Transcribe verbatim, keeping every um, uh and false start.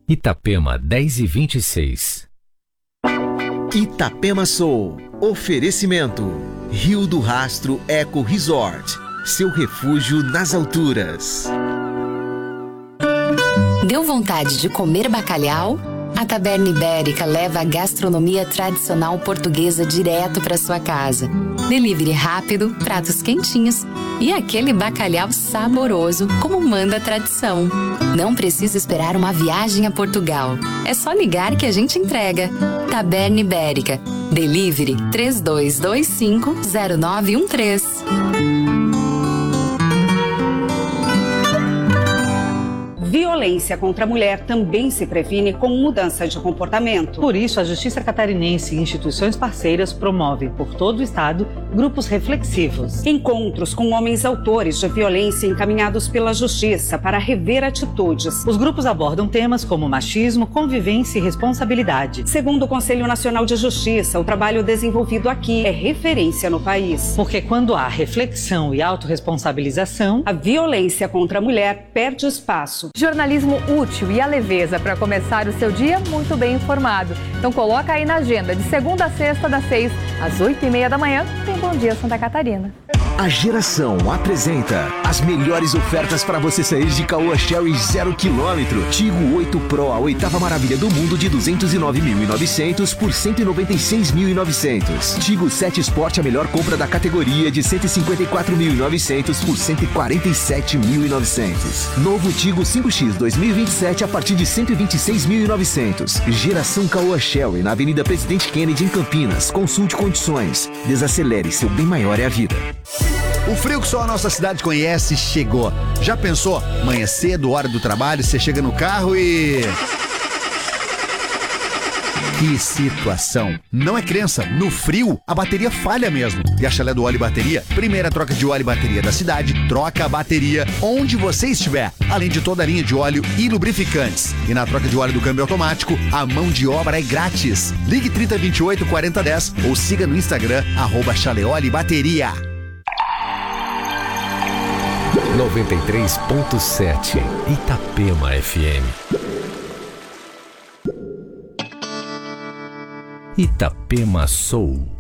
Itapema dez e vinte e seis. Itapema Soul. Oferecimento. Rio do Rastro Eco Resort. Seu refúgio nas alturas. Deu vontade de comer bacalhau? A Taberna Ibérica leva a gastronomia tradicional portuguesa direto para sua casa. Delivery rápido, pratos quentinhos e aquele bacalhau saboroso como manda a tradição. Não precisa esperar uma viagem a Portugal. É só ligar que a gente entrega. Taberna Ibérica. Delivery três dois dois cinco zero nove um três. Violência contra a mulher também se previne com mudança de comportamento. Por isso, a Justiça Catarinense e instituições parceiras promovem por todo o estado grupos reflexivos. Encontros com homens autores de violência encaminhados pela Justiça para rever atitudes. Os grupos abordam temas como machismo, convivência e responsabilidade. Segundo o Conselho Nacional de Justiça, o trabalho desenvolvido aqui é referência no país. Porque quando há reflexão e autorresponsabilização, a violência contra a mulher perde espaço. Jornalismo útil e a leveza para começar o seu dia muito bem informado. Então coloca aí na agenda, de segunda a sexta, das seis às oito e meia da manhã, tem Bom Dia Santa Catarina. A Geração apresenta as melhores ofertas para você sair de Caoa Sherry zero quilômetro. Tigo oito Pro, a oitava maravilha do mundo, de duzentos e nove mil e novecentos por cento e noventa e seis mil e novecentos. Tigo sete Sport, a melhor compra da categoria, de cento e cinquenta e quatro mil e novecentos por cento e quarenta e sete mil e novecentos. Novo Tigo cinco X dois mil e vinte e sete a partir de cento e vinte e seis mil e novecentos. Geração Caoa Sherry, na Avenida Presidente Kennedy, em Campinas. Consulte condições. Desacelere, seu bem maior é a vida. O frio que só a nossa cidade conhece chegou. Já pensou? Manhã cedo, hora do trabalho, você chega no carro e... Que situação. Não é crença, no frio a bateria falha mesmo. E a Chalé do Óleo e Bateria, primeira troca de óleo e bateria da cidade, troca a bateria onde você estiver, além de toda a linha de óleo e lubrificantes. E na troca de óleo do câmbio automático, a mão de obra é grátis. Ligue trinta, vinte e oito, quarenta, dez ou siga no Instagram, arroba Chalé Óleo e Bateria. noventa e três ponto sete Itapema F M. Itapema Soul.